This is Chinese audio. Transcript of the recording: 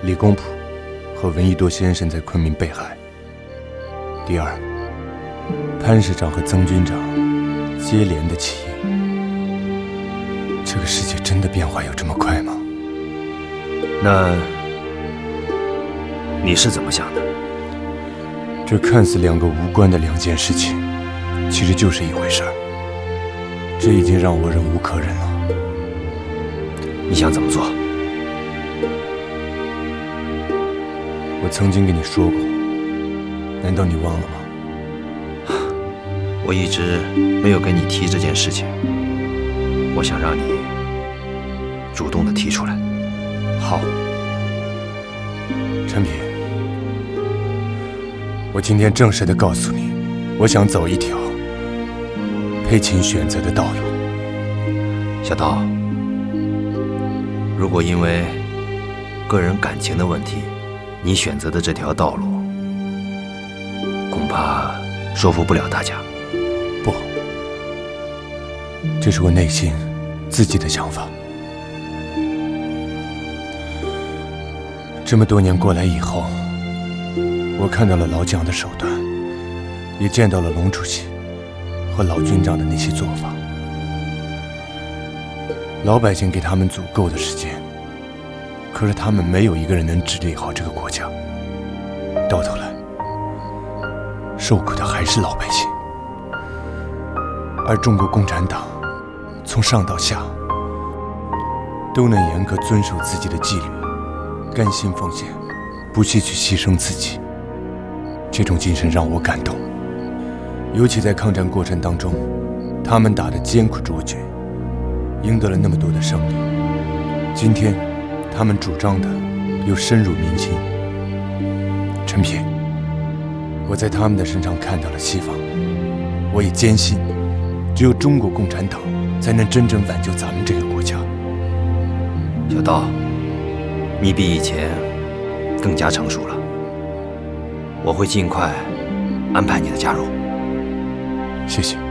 李公朴和闻一多先生在昆明被害。第二，潘市长和曾军长接连的起义。这个世界真的变化有这么快吗？ 那你是怎么想的？ 这看似两个无关的两件事情，其实就是一回事儿。这已经让我忍无可忍了。 你想怎么做？ 我曾经跟你说过，难道你忘了吗？ 我一直没有跟你提这件事情，我想让你主动的提出来。 好，陈平，我今天正式的告诉你，我想走一条佩琴选择的道路。 小刀，如果因为个人感情的问题，你选择的这条道路，恐怕说服不了大家。 不，这是我内心自己的想法。这么多年过来以后，我看到了老蒋的手段，也见到了龙主席和老军长的那些做法。老百姓给他们足够的时间，可是他们没有一个人能治理好这个国家。到头来，受苦的还是老百姓。而中国共产党从上到下都能严格遵守自己的纪律，甘心奉献，不惜去牺牲自己。这种精神让我感动，尤其在抗战过程当中，他们打得艰苦卓绝，赢得了那么多的胜利。今天他们主张的又深入民心。陈平，我在他们的身上看到了希望，我也坚信只有中国共产党才能真正挽救咱们这个国家。 小刀，你比以前更加成熟了，我会尽快安排你的加入。 谢谢。